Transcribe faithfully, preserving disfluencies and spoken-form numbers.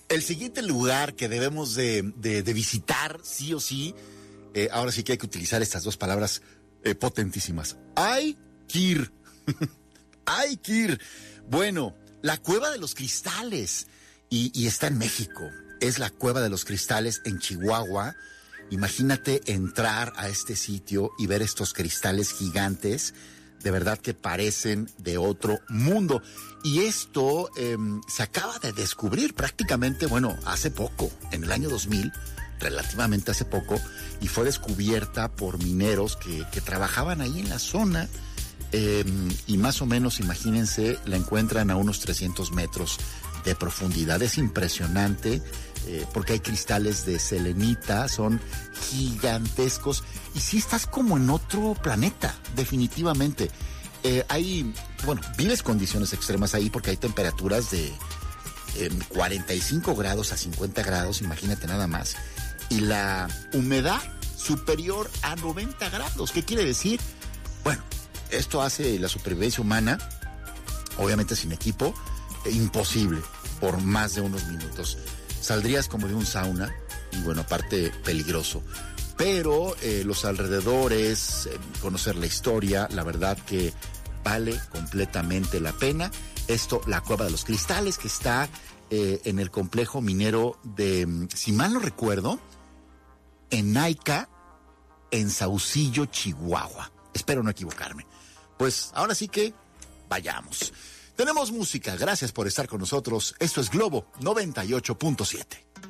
El siguiente lugar que debemos de, de, de visitar, sí o sí, eh, ahora sí que hay que utilizar estas dos palabras eh, potentísimas. Hay que ir. Hay que ir. Bueno, la Cueva de los Cristales, y, y está en México. Es la Cueva de los Cristales en Chihuahua. Imagínate entrar a este sitio y ver estos cristales gigantes, de verdad que parecen de otro mundo. Y esto eh, se acaba de descubrir prácticamente, bueno, hace poco, en el año dos mil, relativamente hace poco, y fue descubierta por mineros que, que trabajaban ahí en la zona, eh, y más o menos, imagínense, la encuentran a unos trescientos metros de profundidad. Es impresionante, eh, porque hay cristales de selenita, son gigantescos, y sí estás como en otro planeta, definitivamente. Eh, hay, bueno, vives condiciones extremas ahí porque hay temperaturas de eh, cuarenta y cinco grados a cincuenta grados, imagínate nada más, y la humedad superior a noventa grados. ¿Qué quiere decir? Bueno, esto hace la supervivencia humana, obviamente sin equipo, eh, imposible por más de unos minutos. Saldrías como de un sauna y, bueno, aparte peligroso. Pero eh, los alrededores, eh, conocer la historia, la verdad que vale completamente la pena. Esto, la Cueva de los Cristales, que está eh, en el complejo minero de, si mal no recuerdo, en Naica, en Saucillo, Chihuahua. Espero no equivocarme. Pues ahora sí que vayamos. Tenemos música, gracias por estar con nosotros. Esto es Globo noventa y ocho punto siete.